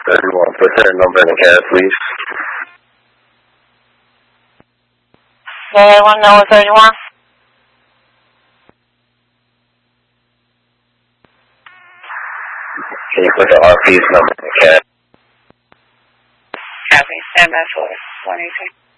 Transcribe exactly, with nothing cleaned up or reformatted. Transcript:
thirty-one. Put their number in the cab, please. Does anyone know it's thirty-one? Can you put the R P's number in the cab? Copy. Stand by for one eighteen.